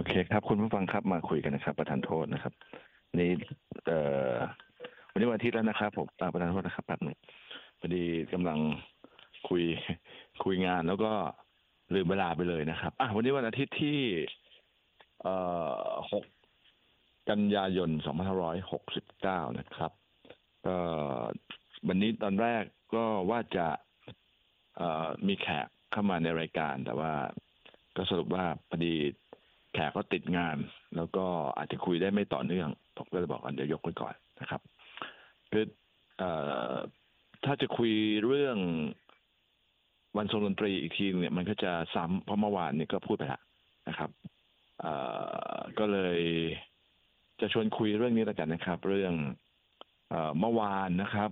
อเคครับคุณผู้ฟังครับมาคุยกันนะครับประธานโทษนะครับนี่เอ่อวันนี้วันอาทิตย์แล้วนะครับผมประธานโทษนะครับแป๊บหนึงพอดีกำลังคุยคุยงานแล้วก็ลืมเวลาไปเลยนะครับวันนี้วันอาทิตย์ที่6กันยายน2569นะครับก็วันนี้ตอนแรกก็ว่าจะมีแขกเข้ามาในรายการแต่ว่าก็สรุปว่าพอดีแขกก็ติดงานแล้วก็อาจจะคุยได้ไม่ต่อเนื่องผมก็เลยบอกว่าเดี๋ยวยกไว้ก่อนนะครับคือเอ่อถ้าจะคุยเรื่องวันทรงดนตรีอีกทีเนี่ยมันก็จะซ้ำเพราะเมื่อวานนี้ก็พูดไปแล้วนะครับก็เลยจะชวนคุยเรื่องนี้แล้วกันนะครับเรื่องเมื่อวานนะครับ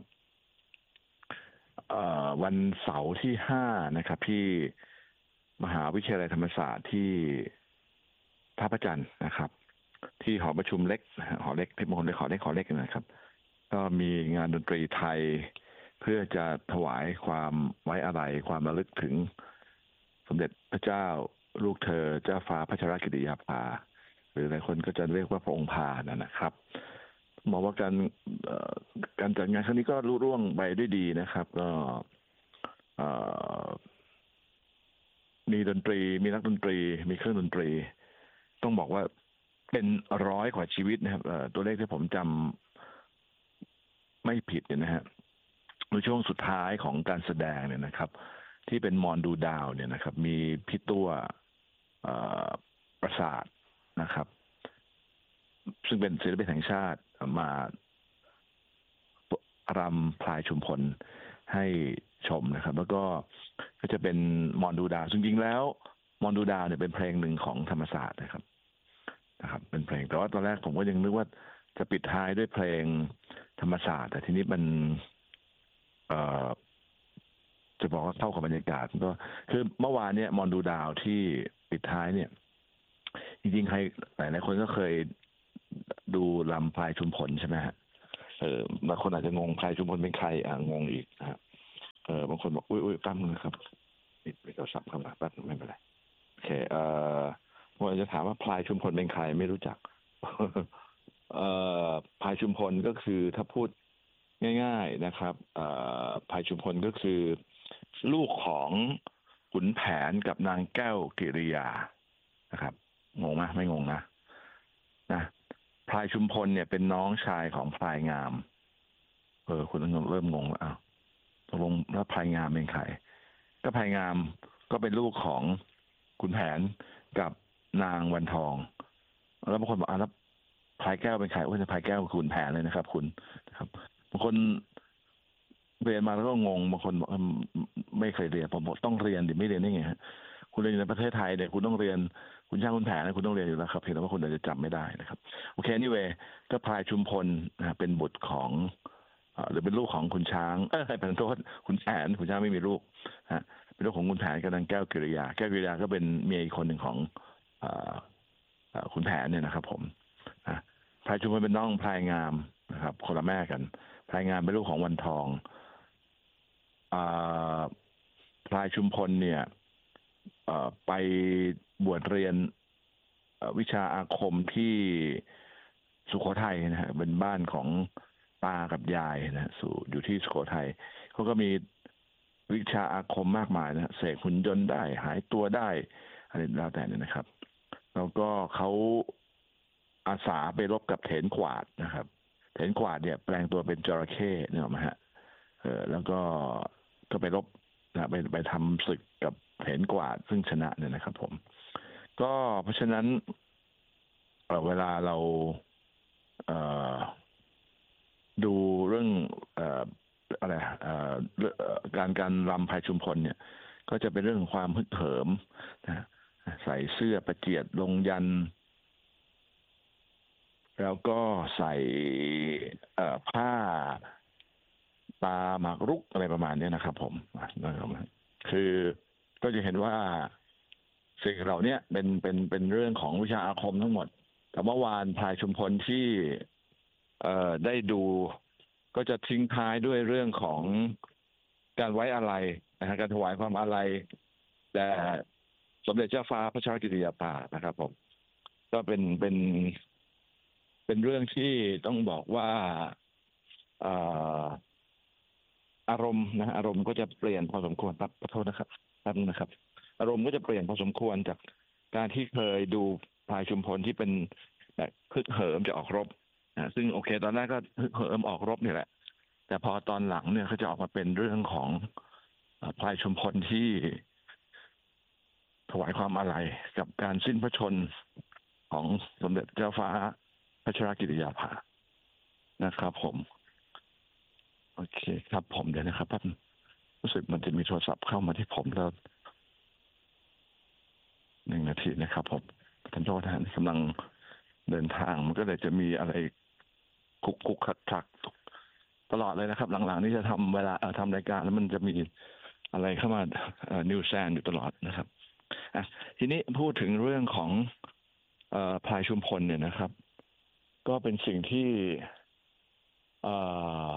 วันเสาร์ที่5นะครับที่มหาวิทยาลัยธรรมศาสตร์ที่ท่าพระจันทร์นะครับที่หอประชุมเล็กนะฮะหอเล็กที่มงคลเล็กหอเล็กนะครับก็มีงานดนตรีไทยเพื่อจะถวายความไว้อาลัยความระลึกถึงสมเด็จพระเจ้าลูกเธอเจ้าฟ้าพัชรกิติยาภาหรือหลายคนก็จะเรียกว่าพระองค์พานะครับมองว่าการจัดงานครั้งนี้ก็รุ่ร่วงไปด้วยดีนะครับก็มีดนตรีมีนักดนตรีมีเครื่องดนตรีต้องบอกว่าเป็นร้อยกว่าชีวิตนะครับตัวเลขที่ผมจำไม่ผิดเนี่ยนะฮะในช่วงสุดท้ายของการแสดงเนี่ยนะครับที่เป็นมอนดูดาวเนี่ยนะครับมีพี่ตัวประสาทนะครับซึ่งเป็นศิลปินแห่งชาติมารำพลายชุมพลให้ชมนะครับแล้วก็จะเป็นมอนดูดาวจริงๆแล้วมอนดูดาวเนี่ยเป็นเพลงหนึ่งของธรรมศาสตร์นะครับเป็นเพลงแต่ว่าตอนแรกผมก็ยังนึกว่าจะปิดท้ายด้วยเพลงธรรมศาสตร์แต่ทีนี้มันเอ่อจะบอกว่าเข้ากับบรรยากาศก็คือเมื่อวานเนี่ยมอนดูดาวที่ปิดท้ายเนี่ยจริงๆใครหลายคนก็เคยดูลำพลายชุมพลใช่ไหมฮะบางคนอาจจะงงพลายชุมพลเป็นใครงงอีกนะครับบางคนบอกอุ้ยแป๊บนึงนะครับปิดโทรศัพท์เข้ามาแป๊บนึงไม่เป็นไรโอเคผมจะถามว่าพลายชุมพลเป็นใครไม่รู้จักพลายชุมพลก็คือถ้าพูดง่ายๆนะครับพลายชุมพลก็คือลูกของขุนแผนกับนางแก้วกิริยานะครับงงไหมไม่งงนะพลายชุมพลเนี่ยเป็นน้องชายของพลายงามคุณเริ่มงงแล้วตกลงแล้วพลายงามเป็นใครก็พลายงามก็เป็นลูกของขุนแผนกับนางวันทองแล้วบางคนบอกแล้วพลายแก้วเป็นใครว่าจะพลายแก้วขุนแผนเลยนะครับคุณนะครับบางคนเรียนมาแล้วก็งงบางคนบอกไม่เคยเรียนผมบอกต้องเรียนดิไม่เรียนได้ไงฮะคุณเรียนในประเทศไทยเนี่ยคุณต้องเรียนคุณช่างคุณแผนคุณต้องเรียนอยู่แล้วครับเพียงแต่ว่าคุณอาจจะจำไม่ได้นะครับโอเคนี่เวก็พลายชุมพลนะเป็นบุตรของหรือเป็นลูกของคุณช้างเป็นโทษคุณแผนคุณช้างไม่มีลูกฮะเป็นลูกของคุณแผนกับนางแก้วกิริยาแก้วกิริยาก็เป็นเมียอีกคนหนึ่งของคุณแผนเนี่ยนะครับผมพลายชุมพลเป็นน้องพลายงามนะครับคนละแม่กันพลายงามเป็นลูกของวันทองพลายชุมพลเนี่ยไปบวชเรียนวิชาอาคมที่สุโขทัยนะฮะเป็นบ้านของตากับยายนะอยู่ที่สุโขทัยเขาก็มีวิชาอาคมมากมายนะเสกหุ่นยนต์ได้หายตัวได้อะไรแล้วแต่เนี่ยนะครับแล้วก็เขาอาสาไปรบกับเถนขวาดนะครับเถนขวาดเนี่ยแปลงตัวเป็นจระเข้เนี่ยหรอไหมฮะแล้วก็ไปรบนะไปทำศึกกับเถนกวาดซึ่งชนะเนี่ยนะครับผมก็เพราะฉะนั้นเวลาเราดูเรื่องอะไรการรำพายชุมพลเนี่ยก็จะเป็นเรื่องของความฮึกเหิมนะใส่เสื้อประเจียดลงยันแล้วก็ใส่ผ้าตาหมากรุกอะไรประมาณนี้นะครับผมนะครับคือก็จะเห็นว่าสิ่งเหล่านี้เป็นเรื่องของวิชาอาคมทั้งหมดแต่เมื่อวานพลายชุมพลที่ได้ดูก็จะทิ้งท้ายด้วยเรื่องของการไว้อาลัยนะฮะการถวายความอาลัยแด่สมเด็จเจ้าฟ้าพระชรกิติยาภานะครับผมก็เป็นเรื่องที่ต้องบอกว่าเอ่ออารมณ์นะอารมณ์ก็จะเปลี่ยนพอสมควรครับขอโทษนะครับแป๊บนึงนะครับอารมณ์ก็จะเปลี่ยนพอสมควรจากการที่เคยดูพลายชุมพลที่เป็นแบบฮึกเหิมจะออกรบซึ่งโอเคตอนแรกก็ฮึกเหิมออกรบเนี่ยแหละแต่พอตอนหลังเนี่ยเขาจะออกมาเป็นเรื่องของพลายชุมพลที่ถวายความอาลัยกับการสิ้นพระชนม์ของสมเด็จเจ้าฟ้าพัชรกิติยาภานะครับผมโอเคครับผมเดี๋ยวนะครับแป๊บนึงรู้สึกมันจะมีโทรศัพท์เข้ามาที่ผมแล้ว1 นาทีนะครับผมท่านโทษนะฮะกำลังเดินทางมันก็เลยจะมีอะไรคุกคักตลอดเลยนะครับหลังๆนี้จะทำเวลาทำรายการแล้วมันจะมีอะไรเข้ามานิวแซนอยู่ตลอดนะครับอ่ะทีนี้พูดถึงเรื่องของพลายชุมพลเนี่ยนะครับ ก็เป็นสิ่งที่เอ่อ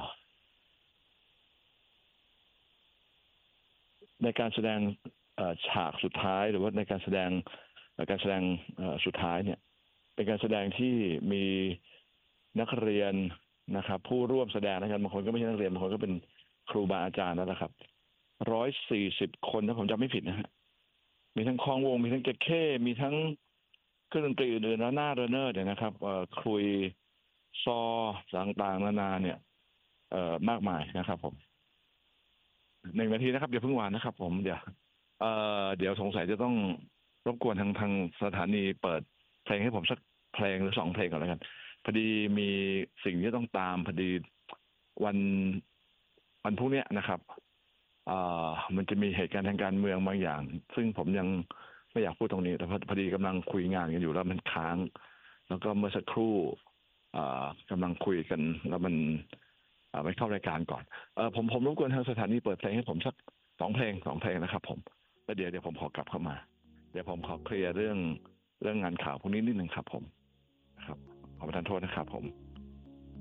ในการแสดงฉากสุดท้ายหรือว่าในการแสดงสุดท้ายเนี่ยเป็นการแสดงที่มีนักเรียนนะครับผู้ร่วมแสดงนะครับบางคนก็ไม่ใช่นักเรียนบางคนก็เป็นครูบาอาจารย์แล้วนะครับ140 คนถ้าผมจำไม่ผิดนะฮะมีทั้งคองวงมีทั้งเจ๊กเข้มีทั้งเครื่องดนตรีอื่นๆแล้วหน้าเรเนอร์เนี่ยนะครับครุยซอต่างๆนานาเนี่ยมากมายนะครับผม 1 นาทีนะครับเดี๋ยวเพิ่งวางนะครับผมเดี๋ยวสงสัยจะต้องรบกวนทางสถานีเปิดเพลงให้ผมสักเพลงหรือ2 เพลงก่อนแล้วกันพอดีมีสิ่งที่ต้องตามพอดีวันวันพรุ่งเนี้ยนะครับเอ่มันจะมีเหตุการณ์ทางการเมืองบางอย่างซึ่งผมยังไม่อยากพูดตรงนี้แต่พอดีกำลังคุยงานกันอยู่แล้วมันค้างแล้วก็เมื่อสักครู่กำลังคุยกันแล้วไปเข้ารายการก่อนผมรบกวนทางสถานีเปิดเพลงให้ผมสักสองเพลงนะครับผมแล้วเดี๋ยวผมขอกลับเข้ามาเดี๋ยวผมขอเคลียร์เรื่องงานข่าวพวกนี้นิดนึงครับผมครับขอประทานโทษนะครับผม